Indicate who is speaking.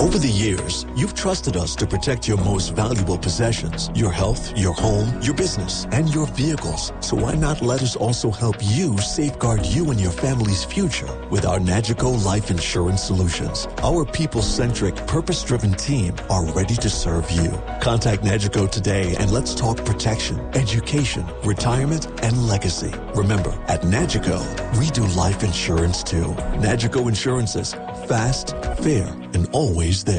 Speaker 1: Over the years, you've trusted us to protect your most valuable possessions, your health, your home, your business, and your vehicles. So why not let us also help you safeguard you and your family's future with our Nagico Life Insurance Solutions. Our people-centric, purpose-driven team are ready to serve you. Contact Nagico today and let's talk protection, education, retirement, and legacy. Remember, at Nagico, we do life insurance too. Nagico Insurances, fast, fair, and always there.